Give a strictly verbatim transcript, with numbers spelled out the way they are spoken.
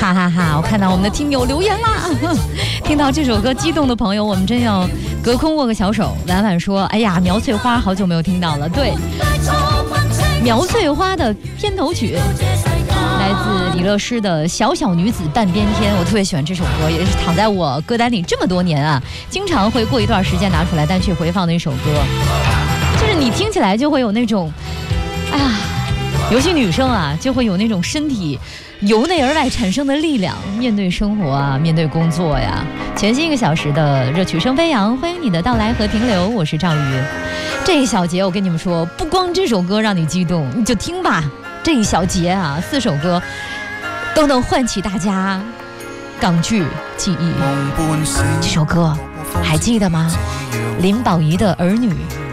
哈哈哈！我看到我们的听友留言啦，听到这首歌激动的朋友，我们真要隔空握个小手。婉婉说：“哎呀，苗翠花好久没有听到了。”对，苗翠花的片头曲来自李乐诗的《小小女子半边天》，我特别喜欢这首歌，也是躺在我歌单里这么多年啊，经常会过一段时间拿出来，但去回放的一首歌，就是你听起来就会有那种，哎呀。尤其女生啊，就会有那种身体由内而外产生的力量，面对生活啊，面对工作呀。全新一个小时的热曲声飞扬，欢迎你的到来和停留，我是赵宇。这一小节我跟你们说，不光这首歌让你激动，你就听吧。这一小节啊，四首歌都能唤起大家港剧记忆。这首歌还记得吗？林保怡的《儿女》。